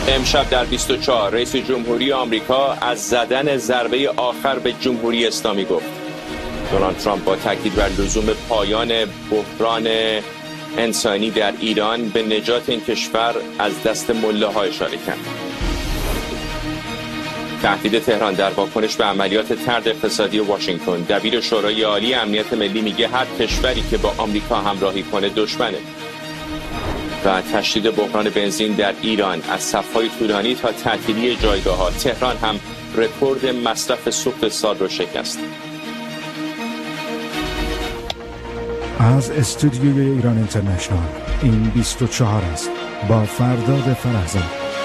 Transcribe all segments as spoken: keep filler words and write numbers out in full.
امشب در بیست و چهار رئیس جمهوری آمریکا از زدن ضربه آخر به جمهوری اسلامی گفت. دونالد ترامپ با تاکید بر لزوم پایان بحران انسانی در ایران به نجات این کشور از دست ملاها اشاره کرد. تهدید تهران در واکنش به عملیات طرد اقتصادی واشنگتن. دبیر شورای عالی امنیت ملی میگه هر کشوری که با آمریکا همراهی کنه دشمنه. و تشدید بحران بنزین در ایران از صف‌های طولانی تا تعطیلی جایگاه‌ها. تهران هم رکورد مصرف سوخت سال رو شکست. از استودیوی ایران اینترنشنال این بیست و چهار است با فرداد فرهزاد.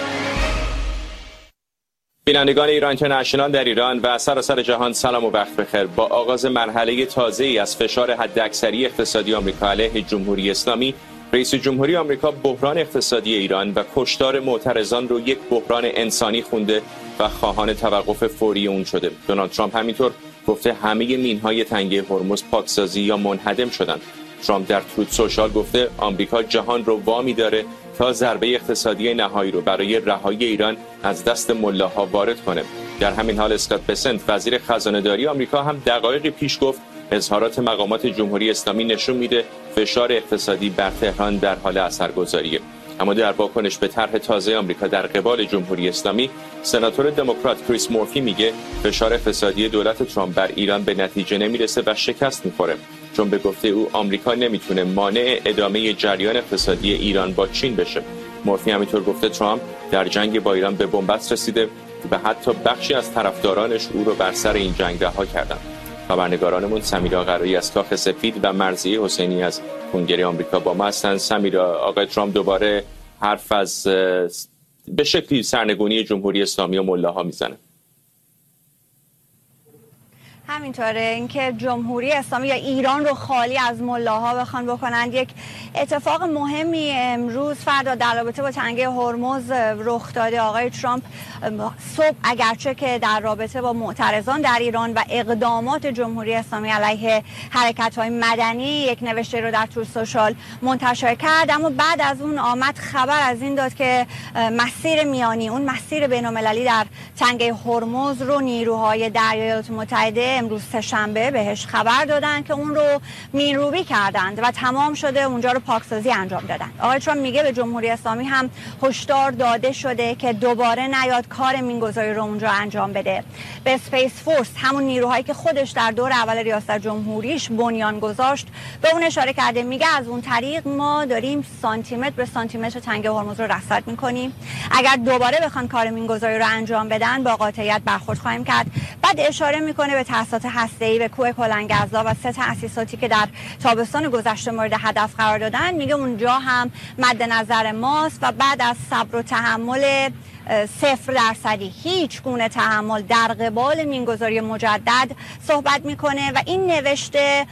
بینندگان ایران اینترنشنال در ایران و سراسر جهان سلام و وقت بخیر. با آغاز مرحله تازه‌ای از فشار حداکثری اقتصادی آمریکا علیه جمهوری اسلامی، رئیس جمهوری آمریکا بحران اقتصادی ایران و کشتار معترضان رو یک بحران انسانی خونده و خواهان توقف فوری اون شده. دونالد ترامپ همینطور گفته همه مین‌های تنگه هرمز پاکسازی یا منهدم شدند. ترامپ در تروت سوشال گفته آمریکا جهان رو وامی داره تا ضربه اقتصادی نهایی رو برای رهایی ایران از دست ملاها وارد کنه. در همین حال اسکات بسنت وزیر خزانه‌داری آمریکا هم دقایقی پیش گفت اظهارات مقامات جمهوری اسلامی نشون میده فشار اقتصادی بر تهران در حال اثرگذاریه. اما در واکنش به طرح تازه آمریکا در قبال جمهوری اسلامی، سناتور دموکرات کریس مورفی میگه فشار اقتصادی دولت ترامپ بر ایران به نتیجه نمیرسه و شکست میخوره، چون به گفته او آمریکا نمیتونه مانع ادامه جریان اقتصادی ایران با چین بشه. مورفی همینطور گفته ترامپ در جنگ با ایران به بنبست رسیده و حتی بخشی از طرفدارانش او رو بر سر این جنگ رها کردند. خبرنگارانمون سمیرا قرایی از کاخ سفید و مرضیه حسینی از کنگره آمریکا با ما هستند. سمیرا، آقای ترامپ دوباره حرف از به شکلی سرنگونی جمهوری اسلامی و ملاها میزنه. همینطوره، اینکه جمهوری اسلامی یا ایران رو خالی از ملاها بخوان بکنند. یک اتفاق مهمی امروز فردا در رابطه با تنگه هرمز رخ داده. آقای ترامپ صبح اگرچه که در رابطه با معترضان در ایران و اقدامات جمهوری اسلامی علیه حرکت‌های مدنی یک نوشته رو در تروت سوشال منتشر کرد، اما بعد از اون آمد خبر از این داد که مسیر میانی، اون مسیر بین‌المللی در تنگه هرمز رو نیروهای دریایی ایالات متحده امروز سه‌شنبه بهش خبر دادن که اون رو مین‌روبی کردند و تمام شده، اونجا رو پاکسازی انجام دادن. آقای ترامپ میگه به جمهوری اسلامی هم هشدار داده شده که دوباره نیاد کار مینگذاری رو اونجا انجام بده. به اسپیس فورس، همون نیروهایی که خودش در دور اول ریاست جمهوریش بنیان گذاشت، به اون اشاره کرده. میگه از اون طریق ما داریم سانتیمتر به سانتیمتر تنگه هرمز رو رصد میکنیم. اگر دوباره بخوان کار مینگذاری رو انجام بدن با قاطعیت برخورد خواهیم کرد. بعد اشاره میکنه به تأسیسات هسته‌ای، به کوه کلنگ‌ازلا و سه تأسیساتی که در تابستان گذشته مورد هدف قرار دادن. میگه اونجا هم مد نظر ماست و بعد از صبر و تحمل صفر درصدی، هیچ گونه تحمل در قبال مینگذاری مجدد صحبت میکنه. و این نوشته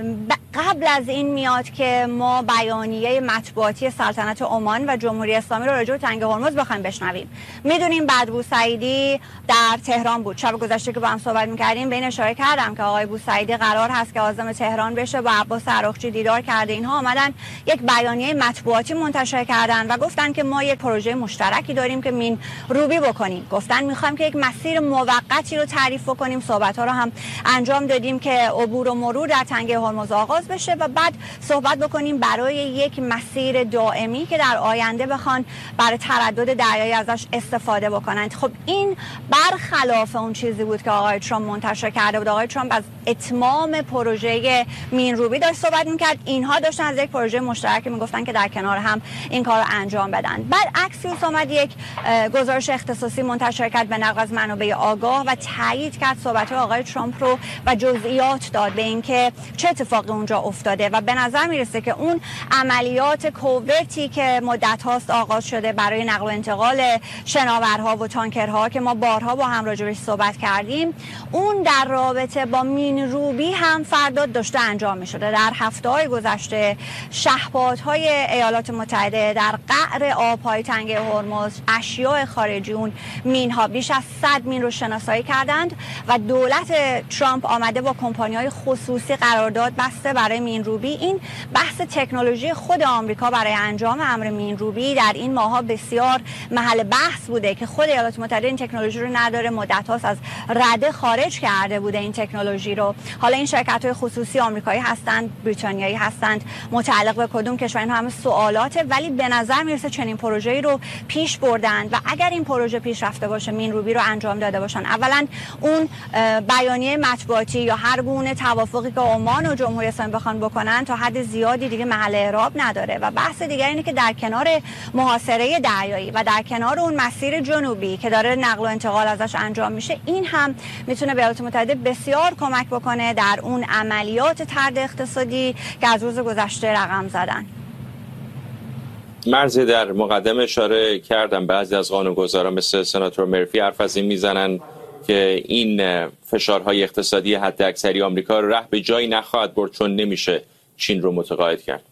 قبل از این میاد که ما بیانیه مطبوعاتی سلطنت عمان و جمهوری اسلامی رو راجع به تنگه هرمز بخوایم بشنویم. میدونیم بعد بوسعیدی در تهران بود، شب گذشته که با هم صحبت میکردیم به این اشاره کردم که آقای بوسعیدی قرار هست که عازم تهران بشه، با عباس عراقچی دیدار کرده. اینها آمدن یک بیانیه مطبوعاتی منتشر کردن و گفتن که ما یک پروژه مشترکی داریم که مین روبی بکنیم. گفتن میخوایم که یک مسیر موقتی رو تعریف کنیم. صحبت ها رو هم انجام دادیم که عبور و مرور در تنگه هرمز آغاز بشه و بعد صحبت بکنیم برای یک مسیر دائمی که در آینده بخوان برای تردد دریایی ازش استفاده بکنند. خب این برخلاف اون چیزی بود که آقای ترامپ منتشر کرده بود. آقای ترامپ از اتمام پروژه مین روبی داشت صحبت میکرد، اینها داشتن از یک پروژه مشترک میگفتن که در کنار هم این کار رو انجام بدن. بعد اکسیوس اومد یک گزارش اختصاصی منتشر کرد به نقل از منابع آگاه و تایید کرد صحبت آقای ترامپ رو و جزئیات داد به اینکه چه اتفاقی اونجا افتاده و به نظر میرسه که اون عملیات کوورتی که مدت هاست آغاز شده برای نقل و انتقال شناورها و تانکرها که ما بارها با هم راجع بهش صحبت کردیم، اون در رابطه با مین روبی هم فرداد داشته انجام می‌شده. در هفته‌های گذشته شهپادهای ایالات متحده در قعر آب‌های تنگه هرمز اشیاء خارجی اون مین‌ها بیش از صد مین رو شناسایی کردند و دولت ترامپ آمده با کمپانی‌های خصوصی قرارداد بسته و برای مینروبی، این بحث تکنولوژی خود آمریکا برای انجام امر مینروبی در این ماها بسیار محل بحث بوده که خود ایالات متحده این تکنولوژی رو نداره، مدت هاست از رده خارج کرده بوده این تکنولوژی رو. حالا این شرکت های خصوصی آمریکایی هستند، بریتانیایی هستند، متعلق به کدوم کشور، این همه سوالاته، ولی به نظر میرسه چنین پروژه‌ای رو پیش بردن و اگر این پروژه پیش رفته باشه، مینروبی رو انجام داده باشن، اولا اون بیانیه مطبوعاتی یا هر گونه توافقی که عمان و جمهوری اسلامی بخوان بکنن تا حد زیادی دیگه محل اعراب نداره. و بحث دیگر اینه که در کنار محاصره دریایی و در کنار اون مسیر جنوبی که داره نقل و انتقال ازش انجام میشه، این هم میتونه به ایالات متحده بسیار کمک بکنه در اون عملیات طرد اقتصادی که از روز گذشته رقم زدن. مرزی در مقدم اشاره کردم بعضی از قانونگذاران مثل سناتور مرفی حرف از این میزنن که این فشارهای اقتصادی حداکثری آمریکا ره به جایی نخواهد برد چون نمیشه چین رو متقاعد کرد.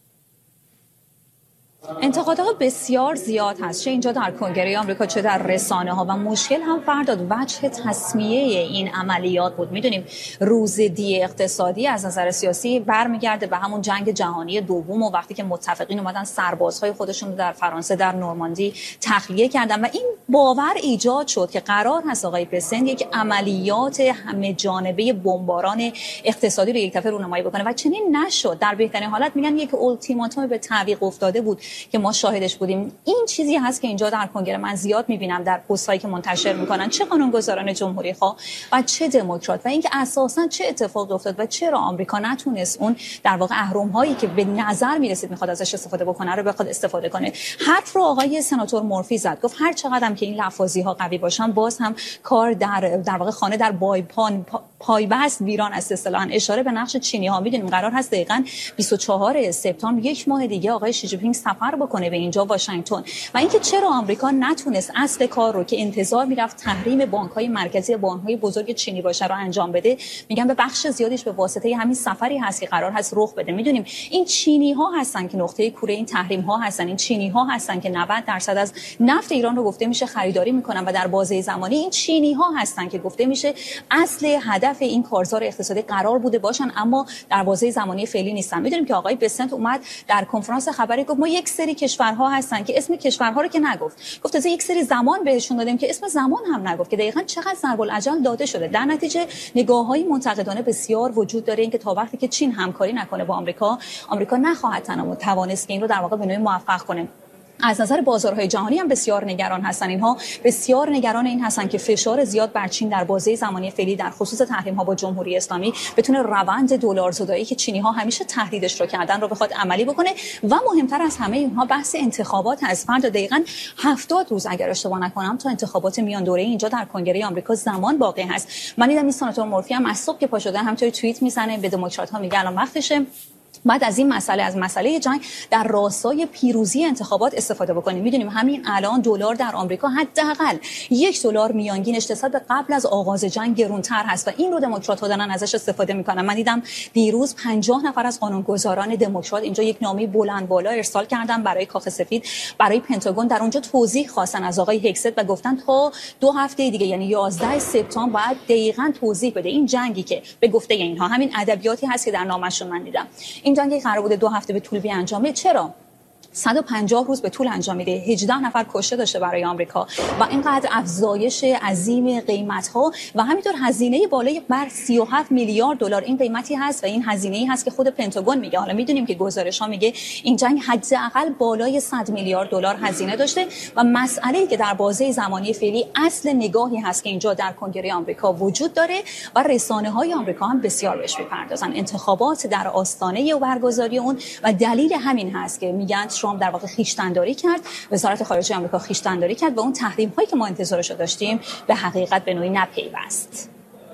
انتقادها بسیار زیاد هست، چه اینجا در کنگره آمریکا چه در رسانه ها، و مشکل هم فرداد وجه تسمیه این عملیات بود. میدونیم روز دی اقتصادی از نظر سیاسی برمیگرده به همون جنگ جهانی دوم و وقتی که متفقین اومدن سربازهای خودشون رو در فرانسه در نورماندی تخلیه کردن و این باور ایجاد شد که قرار هست آقای پرزیدنت یک عملیات همه جانبه بمباران اقتصادی رو یک دفعه رونمایی بکنه و چنین نشد. در بهترین حالت میگن یک التیماتوم به تعویق افتاده بود که ما شاهدش بودیم. این چیزی هست که اینجا در کنگره من زیاد میبینم در پست‌هایی که منتشر میکنن، چه قانونگذاران جمهوری خواه و چه دموکرات، و اینکه اساسا چه اتفاقی افتاد و چرا آمریکا نتونست اون در واقع اهرم هایی که به نظر میرسید میخواد ازش استفاده بکنه رو بخواد استفاده کنه. حرف رو آقای سناتور مورفی زد، گفت هر چقدر هم که این لفاظی ها قوی باشن باز هم کار در در واقع خانه در بایپان پایبست ویران است. اصطلاحاً اشاره به نقش چینی ها. میدونیم قرار هست دقیقاً بیست و چهارم سپتامبر یک ماه دیگه آقای شی جی پینگ سفر بکنه به اینجا واشنگتن و اینکه چرا آمریکا نتونست اصل کار رو که انتظار میرفت تحریم بانک‌های مرکزی بانک‌های بزرگ چینی باشه رو انجام بده، میگن به بخش زیادیش به واسطه همین سفری هست که قرار هست رخ بده. میدونیم این چینی‌ها هستن که نقطه کوره این تحریم‌ها هستن، این چینی‌ها هستن که نود درصد از نفت ایران رو گفته میشه خریداری میکنن و در بازه زمانی این چینی‌ها هستن که گفته میشه اصل هدف این کارزار اقتصادی قرار بوده باشن اما در بازه زمانی فعلی نیستن. میدونیم که آقای پرزیدنت اومد در کنفرانس خبری گفت ما یک سری کشورها هستن که اسم کشورها رو که نگفت، گفت از یک سری زمان بهشون دادیم که اسم زمان هم نگفت که دقیقاً چقدر ضرب الاجل داده شده. در نتیجه نگاه‌های منتقدانه بسیار وجود داره اینکه تا وقتی که چین همکاری نکنه با آمریکا، آمریکا نخواهد تنها توانست که این رو در واقع به نوعی موفق کنه. از نظر بازارهای جهانی هم بسیار نگران هستن. اینها بسیار نگران این هستن که فشار زیاد بر چین در بازه زمانی فعلی در خصوص تحریم‌ها با جمهوری اسلامی بتونه روند دلارزدایی که چینی‌ها همیشه تهدیدش رو کردن رو بخواد عملی بکنه. و مهمتر از همه اینها بحث انتخابات از فردا دقیقاً هفتاد روز اگر اشتباه نکنم تا انتخابات میان دوره اینجا در کنگره آمریکا زمان باقی هست. من دیدم این سناتور مورفی هم از صبح که پا شده همینطوری توییت میزنه به دموکرات‌ها میگه الان وقتشه بعد از این مسئله از مسئله جنگ در راستای پیروزی انتخابات استفاده بکنیم. میدونیم همین الان دلار در آمریکا حداقل یک دلار میانگینش نسبت به قبل از آغاز جنگ گرونتر هست و این رو دموکرات‌ها دارن ازش استفاده میکنن. من دیدم دیروز پنجاه نفر از قانونگذاران دموکرات اینجا یک نامه بلند بالا ارسال کردن برای کاخ سفید، برای پنتاگون، در اونجا توضیح خواستن از آقای هگست و گفتن تا دو هفته دیگه یعنی یازده سپتامبر بعد دقیقاً توضیح بده این جنگی که به گفته اینها همین ادبیاتی هست که در نامه‌شون من دیدم، این جنگی قرار بوده دو هفته به طول بیانجامه، چرا صد و پنجاه روز به طول انجام میده، هجده نفر کشته داشته برای آمریکا و اینقدر افزایش عظیم قیمت ها و همینطور هزینه بالای بر سی و هفت میلیارد دلار این قیمتی هست و این هزینه‌ای هست که خود پنتاگون میگه. حالا میدونیم که گزارش ها میگه این جنگ حداقل بالای صد میلیارد دلار هزینه داشته و مسئله‌ای که در بازه زمانی فعلی اصل نگاهی هست که اینجا در کنگره آمریکا وجود داره و رسانه‌های آمریکا هم بسیار بهش میپردازن. انتخابات در آستانه برگزاری اون و دلیل همین هست که میگن ترامپ در واقع خویشتن‌داری کرد، وزارت خارجه آمریکا خویشتن‌داری کرد و اون تحریم‌هایی که ما انتظارش داشتیم به حقیقت به نوعی نپیوست.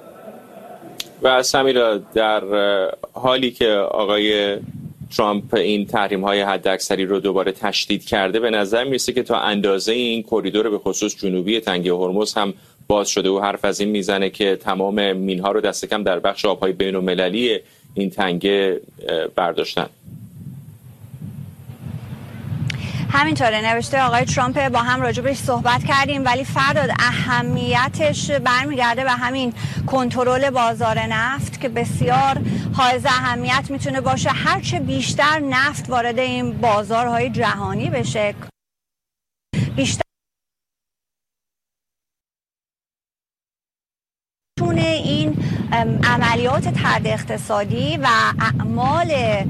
و سمیرا در حالی که آقای ترامپ این تحریم‌های حداکثری رو دوباره تشدید کرده، به نظر میرسه که تا اندازه این کریدور به خصوص جنوبی تنگه هرمز هم باز شده و حرف از این میزنه که تمام مین‌ها رو دست کم در بخش آب‌های بین‌المللی این تنگه برداشتن. همینطوره، نوشته آقای ترامپ با هم راجبش صحبت کردیم، ولی فرداد اهمیتش برمیگرده به همین کنترل بازار نفت که بسیار حائز اهمیت میتونه باشه. هرچه بیشتر نفت وارد این بازارهای جهانی بشه، بیشتر این عملیات طرد اقتصادی و اعمال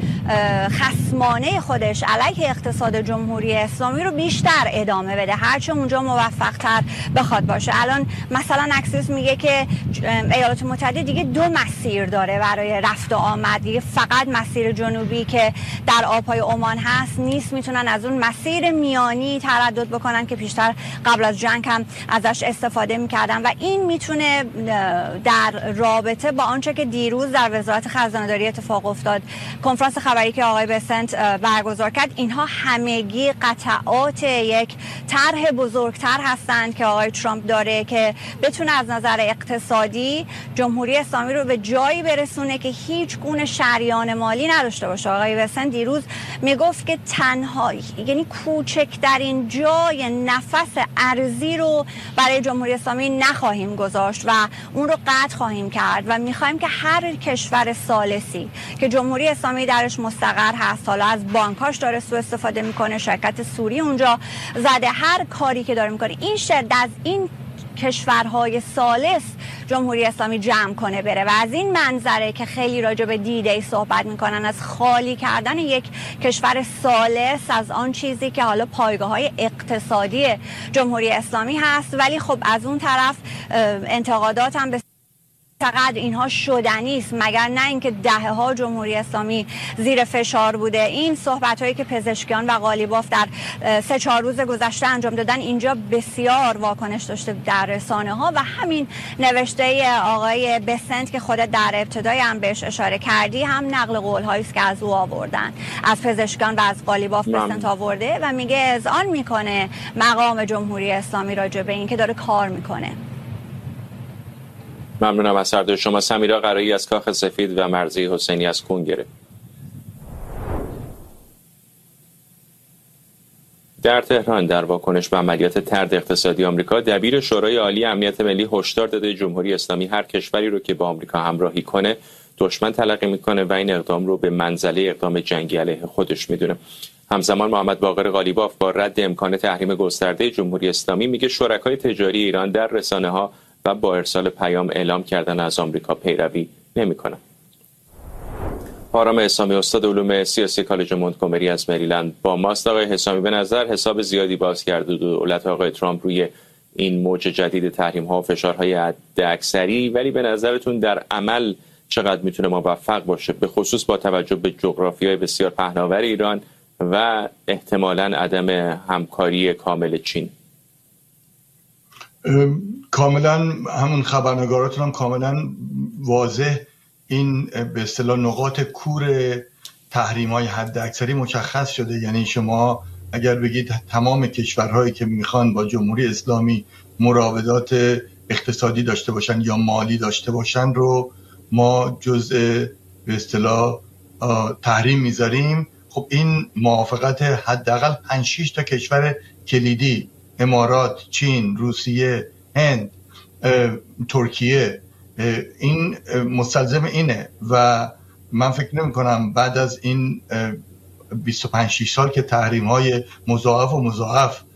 خصمانه خودش علیه اقتصاد جمهوری اسلامی رو بیشتر ادامه بده، هرچه اونجا موفق تر بخواد باشه. الان مثلا اکسیوس میگه که ایالات متحده دیگه دو مسیر داره برای رفت و آمد، دیگه فقط مسیر جنوبی که در آبهای عمان هست نیست، میتونن از اون مسیر میانی تردد بکنن که پیشتر قبل از جنگ هم ازش استفاده میکردن و این میتونه در رابطه با آنچه که دیروز در وزارت خزانه‌داری اتفاق افتاد، کنفرانس خبری که آقای بسنت برگزار کرد، اینها همگی قطعات یک طرح بزرگتر هستند که آقای ترامپ داره که بتونه از نظر اقتصادی جمهوری اسلامی رو به جایی برسونه که هیچ گونه شریان مالی نداشته باشه. آقای بسنت دیروز میگفت که تنها یعنی کوچکترین جای نفس ارزی رو برای جمهوری اسلامی نخواهیم گذاشت و اون رو قطع خواهیم کرد و میخوایم که هر کشور ثالثی که جمهوری اسلامی درش مستقر هست، حالا از بانکاش داره سوء استفاده میکنه، شرکت سوری اونجا زده، هر کاری که داره میکنه، این شرکت از این کشورهای ثالث جمهوری اسلامی جمع کنه بره و از این منظره که خیلی راجع به دی دی صحبت میکنن، از خالی کردن یک کشور ثالث از آن چیزی که حالا پایگاه‌های اقتصادی جمهوری اسلامی هست. ولی خب از اون طرف انتقادات هم به فقط اینها شدنی است، مگر نه اینکه دهه‌ها جمهوری اسلامی زیر فشار بوده. این صحبت‌هایی که پزشکیان و قالیباف در سه چهار روز گذشته انجام دادن اینجا بسیار واکنش داشته در رسانه‌ها و همین نوشته آقای بسنت که خودت در ابتدای هم بهش اشاره کردی هم نقل قول‌هایی است که از او آوردن، از پزشکیان و از قالیباف بسنت آورده و میگه اذعان میکنه مقام جمهوری اسلامی راجع به این که داره کار میکنه. ممنونم از هر دو شما. سمیرا قرایی از کاخ سفید و مرضی حسینی از کنگره. در تهران در واکنش به عملیات طرد اقتصادی آمریکا، دبیر شورای عالی امنیت ملی هشدار داده جمهوری اسلامی هر کشوری رو که با آمریکا همراهی کنه دشمن تلقی میکنه و این اقدام رو به منزله اقدام جنگی علیه خودش میدونه. همزمان محمد باقر قالیباف با رد امکان تحریم گسترده جمهوری اسلامی میگه شرکای تجاری ایران در رسانه‌ها و با ارسال پیام اعلام کردن از آمریکا پیروی نمی‌کنند. آرام حسامی استاد علوم سیاسی کالج مونتگومری از مریلند با ماست. آقای حسامی، به نظر حساب زیادی باز کرده دولت آقای ترامپ روی این موج جدید تحریم‌ها و فشارهای حداکثری، ولی به نظرتون در عمل چقدر میتونه موفق باشه، به خصوص با توجه به جغرافیای بسیار پهناور ایران و احتمالاً عدم همکاری کامل چین؟ کاملا همون خبرنگاراتون هم کاملا واضح این به اصطلاح نقاط کور تحریم‌های حداکثری مشخص شده. یعنی شما اگر بگید تمام کشورهایی که میخوان با جمهوری اسلامی مراودات اقتصادی داشته باشن یا مالی داشته باشن رو ما جزء به اصطلاح تحریم میذاریم، خب این موافقت حداقل پنج شش تا کشور کلیدی، امارات، چین، روسیه، هند، ترکیه، این مستلزم اینه و من فکر نمی کنم بعد از این بیست و پنج شش سال که تحریم های مضاعف و مضاعف